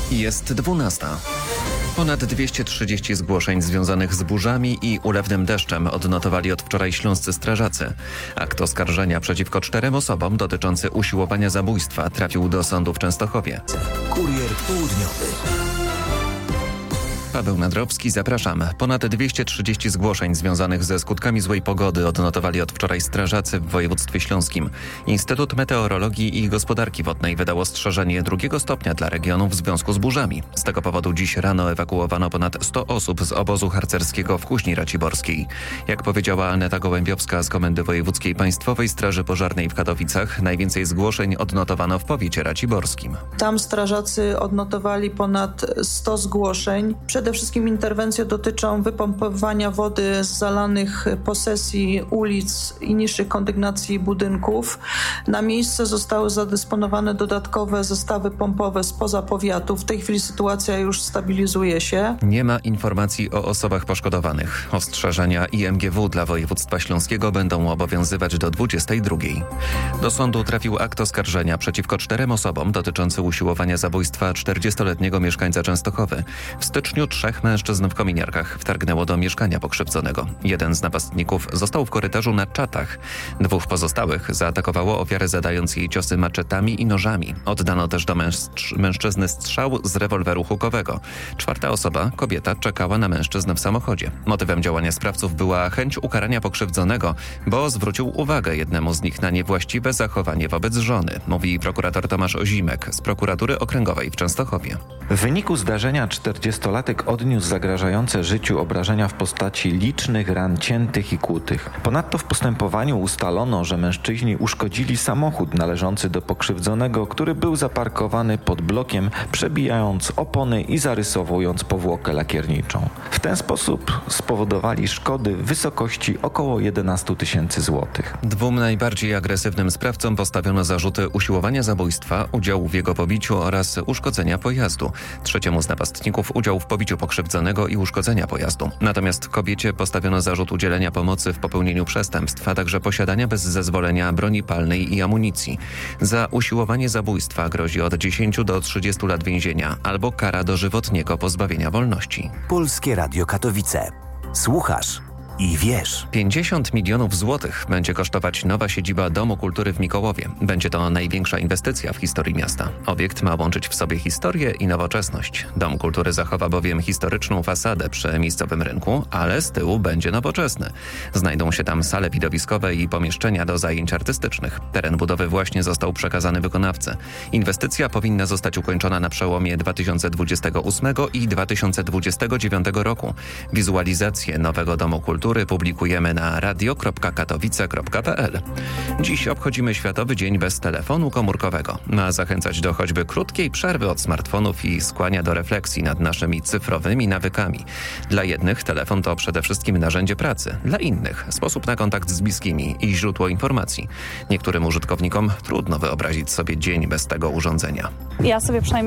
Jest 12. Ponad 230 zgłoszeń związanych z burzami i ulewnym deszczem odnotowali od wczoraj śląscy strażacy. Akt oskarżenia przeciwko 4 osobom dotyczący usiłowania zabójstwa trafił do sądu w Częstochowie. Kurier Południowy. Paweł Nadrowski, zapraszam. Ponad 230 zgłoszeń związanych ze skutkami złej pogody odnotowali od wczoraj strażacy w województwie śląskim. Instytut Meteorologii i Gospodarki Wodnej wydał ostrzeżenie 2 stopnia dla regionu w związku z burzami. Z tego powodu dziś rano ewakuowano ponad 100 osób z obozu harcerskiego w Kuźni Raciborskiej. Jak powiedziała Aneta Gołębiowska z Komendy Wojewódzkiej Państwowej Straży Pożarnej w Katowicach, najwięcej zgłoszeń odnotowano w powiecie raciborskim. Tam strażacy odnotowali ponad 100 zgłoszeń. Przede wszystkim interwencje dotyczą wypompowania wody z zalanych posesji ulic i niższych kondygnacji budynków. Na miejsce zostały zadysponowane dodatkowe zestawy pompowe spoza powiatu. W tej chwili sytuacja już stabilizuje się. Nie ma informacji o osobach poszkodowanych. Ostrzeżenia IMGW dla województwa śląskiego będą obowiązywać do 22. Do sądu trafił akt oskarżenia przeciwko 4 osobom dotyczący usiłowania zabójstwa 40-letniego mieszkańca Częstochowy. W styczniu 3 mężczyzn w kominiarkach wtargnęło do mieszkania pokrzywdzonego. Jeden z napastników został w korytarzu na czatach. 2 pozostałych zaatakowało ofiarę, zadając jej ciosy maczetami i nożami. Oddano też do mężczyzny strzał z rewolweru hukowego. 4 osoba, kobieta, czekała na mężczyznę w samochodzie. Motywem działania sprawców była chęć ukarania pokrzywdzonego, bo zwrócił uwagę jednemu z nich na niewłaściwe zachowanie wobec żony, mówi prokurator Tomasz Ozimek z prokuratury okręgowej w Częstochowie. W wyniku zdarzenia 40-latek odniósł zagrażające życiu obrażenia w postaci licznych ran ciętych i kłutych. Ponadto w postępowaniu ustalono, że mężczyźni uszkodzili samochód należący do pokrzywdzonego, który był zaparkowany pod blokiem, przebijając opony i zarysowując powłokę lakierniczą. W ten sposób spowodowali szkody w wysokości około 11 000 złotych. 2 najbardziej agresywnym sprawcom postawiono zarzuty usiłowania zabójstwa, udziału w jego pobiciu oraz uszkodzenia pojazdu. 3 z napastników udział w pobiciu pokrzywdzonego i uszkodzenia pojazdu. Natomiast kobiecie postawiono zarzut udzielenia pomocy w popełnieniu przestępstw, a także posiadania bez zezwolenia broni palnej i amunicji. Za usiłowanie zabójstwa grozi od 10 do 30 lat więzienia albo kara dożywotniego pozbawienia wolności. Polskie Radio Katowice. Słuchasz i wiesz. 50 milionów złotych będzie kosztować nowa siedziba Domu Kultury w Mikołowie. Będzie to największa inwestycja w historii miasta. Obiekt ma łączyć w sobie historię i nowoczesność. Dom Kultury zachowa bowiem historyczną fasadę przy miejscowym rynku, ale z tyłu będzie nowoczesny. Znajdą się tam sale widowiskowe i pomieszczenia do zajęć artystycznych. Teren budowy właśnie został przekazany wykonawcy. Inwestycja powinna zostać ukończona na przełomie 2028 i 2029 roku. Wizualizację nowego Domu Kultury publikujemy na radio.katowice.pl. Dziś obchodzimy Światowy Dzień bez telefonu komórkowego. Ma zachęcać do choćby krótkiej przerwy od smartfonów i skłania do refleksji nad naszymi cyfrowymi nawykami. Dla jednych telefon to przede wszystkim narzędzie pracy, dla innych sposób na kontakt z bliskimi i źródło informacji. Niektórym użytkownikom trudno wyobrazić sobie dzień bez tego urządzenia. Ja sobie przynajmniej